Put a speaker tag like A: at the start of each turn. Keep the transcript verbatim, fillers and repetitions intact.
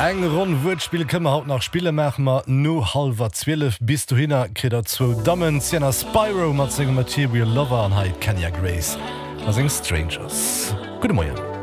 A: Eg rund Wurspiel këmmer haut nach Spielemerkmer no halber zwölf bis du hinner krider zu Dammmen Sienna Spyro mat segem Material Lover an Heit Kenya Grace as eng Strangers. Gute Morgen.